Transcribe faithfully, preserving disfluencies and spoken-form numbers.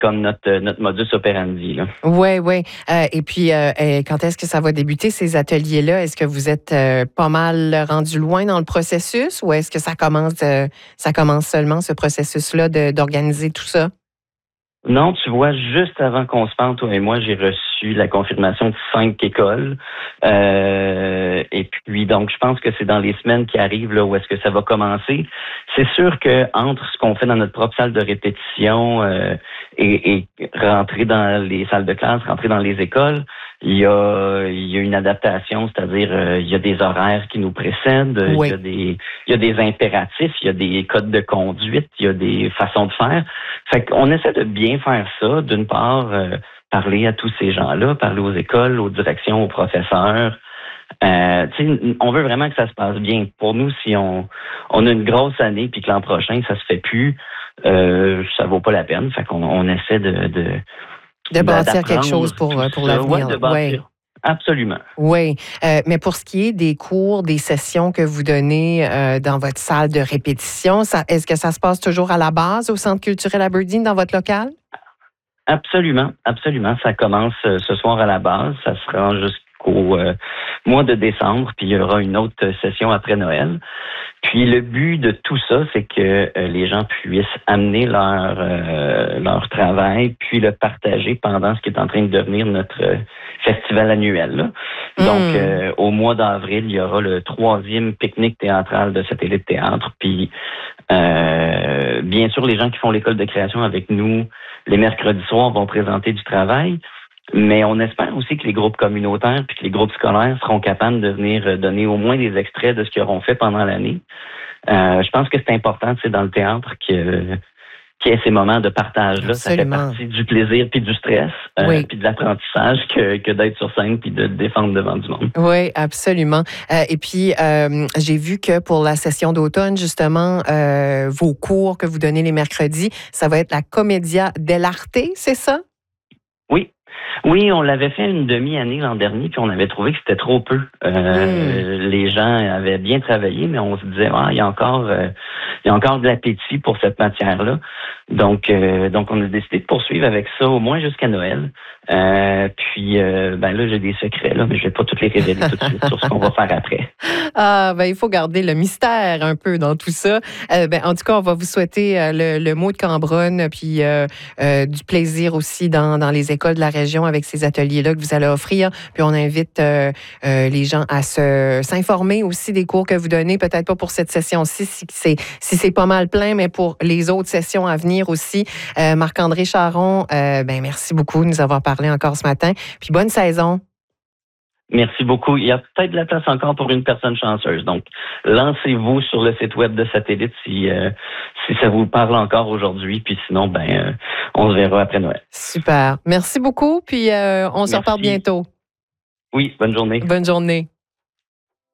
comme notre, notre modus operandi. Oui, oui. Euh, et puis, euh, quand est-ce que ça va débuter, ces ateliers-là? Est-ce que vous êtes euh, pas mal rendu loin dans le processus ou est-ce que ça commence, euh, ça commence seulement, ce processus-là, de, d'organiser tout ça? Non, tu vois, juste avant qu'on se parle, toi et moi, j'ai reçu la confirmation de cinq écoles. Euh, et puis, donc, je pense que c'est dans les semaines qui arrivent là où est-ce que ça va commencer. C'est sûr que entre ce qu'on fait dans notre propre salle de répétition euh, et, et rentrer dans les salles de classe, rentrer dans les écoles, il y a, il y a une adaptation, c'est-à-dire euh, il y a des horaires qui nous précèdent, Oui. il y a des, il y a des impératifs, il y a des codes de conduite, il y a des façons de faire. Fait qu'on essaie de bien faire ça, d'une part, euh, parler à tous ces gens-là, parler aux écoles, aux directions, aux professeurs. Euh, on veut vraiment que ça se passe bien. Pour nous, si on, on a une grosse année puis que l'an prochain, ça se fait plus, euh, ça vaut pas la peine. Fait qu'on on essaie de... de De bâtir quelque chose pour, pour l'avenir. Ouais, de bâtir. Oui. Absolument. Oui, euh, mais pour ce qui est des cours, des sessions que vous donnez euh, dans votre salle de répétition, ça, est-ce que ça se passe toujours à la base au Centre culturel Aberdeen, dans votre local? Absolument, absolument. Ça commence euh, ce soir à la base. Ça se rend jusqu'au euh, mois de décembre, puis il y aura une autre session après Noël. Puis le but de tout ça, c'est que euh, les gens puissent amener leur euh, leur travail, puis le partager pendant ce qui est en train de devenir notre euh, festival annuel. Là. Mm. Donc, euh, au mois d'avril, il y aura le troisième pique-nique théâtral de Satellite Théâtre. Puis, euh, bien sûr, les gens qui font l'école de création avec nous, les mercredis soirs, vont présenter du travail. Mais on espère aussi que les groupes communautaires puis que les groupes scolaires seront capables de venir donner au moins des extraits de ce qu'ils auront fait pendant l'année. Euh, je pense que c'est important, tu sais, dans le théâtre que qu'il y ait ces moments de partage-là. Absolument. Ça fait partie du plaisir puis du stress, euh, oui. puis de l'apprentissage que, que d'être sur scène puis de te défendre devant du monde. Oui, absolument. Euh, et puis, euh, j'ai vu que pour la session d'automne, justement, euh, vos cours que vous donnez les mercredis, ça va être la Commedia dell'arte, c'est ça? Oui. Oui, on l'avait fait une demi-année l'an dernier, puis on avait trouvé que c'était trop peu. Euh, mm. Les gens avaient bien travaillé, mais on se disait, ah, il y a encore, euh, il y a encore de l'appétit pour cette matière-là. Donc, euh, donc, on a décidé de poursuivre avec ça au moins jusqu'à Noël. Euh, puis, euh, ben là, j'ai des secrets là, mais je vais pas tous les révéler tout de suite sur ce qu'on va faire après. Ah, ben il faut garder le mystère un peu dans tout ça. Euh, ben en tout cas, on va vous souhaiter euh, le, le mot de Cambronne, puis euh, euh, du plaisir aussi dans, dans les écoles de la région avec ces ateliers-là que vous allez offrir. Puis on invite euh, euh, les gens à se s'informer aussi des cours que vous donnez, peut-être pas pour cette session-ci, si c'est si c'est pas mal plein, mais pour les autres sessions à venir aussi. Euh, Marc-André Charron, euh, ben merci beaucoup de nous avoir parlé encore ce matin. Puis bonne saison. Merci beaucoup. Il y a peut-être de la place encore pour une personne chanceuse. Donc, lancez-vous sur le site web de Satellite si, euh, si ça vous parle encore aujourd'hui. Puis sinon, ben, euh, on se verra après Noël. Super. Merci beaucoup. Puis euh, on se reparle bientôt. Oui, bonne journée. Bonne journée.